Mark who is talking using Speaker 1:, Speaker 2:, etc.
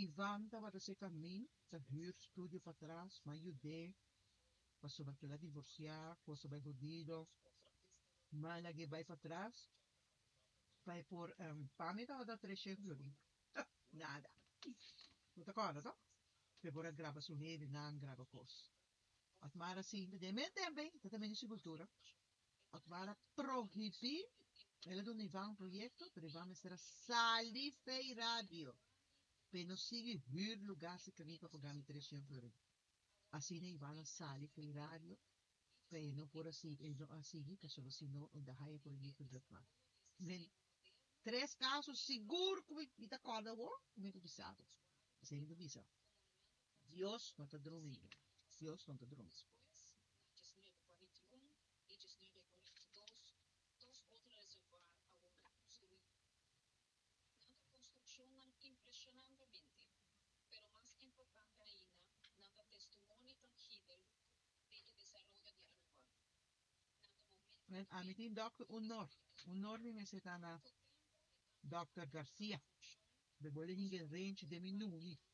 Speaker 1: Ivan estava a caminho, sa huurstudio para trás, mas ajudei, passou para divorciar, coisa bem jodido, mas lagi vai para trás, vai por, pamita ou da 300 euros? Nada. Não te acordas, não? Agora grava sujeira, não grava coisa. At maar assim, de men também, dat também is cultura. At maar prohibir, ele do Ivan projeto, pero Ivan será salir fei radio. Pero não sigue huur lugar se caminho para programa 300 euros. Assim, Ivan salir fei radio, pero não por assim, ele assim, que só assim não, ainda há projeto de lá. Três casos seguro que me acorda, como é que sabe? Assim, não bisa. Deus não está dormindo. Deus não está dormindo. En a mí tiene doctor honor me se na Dr. Garcia. De bolle hinge range de minuni.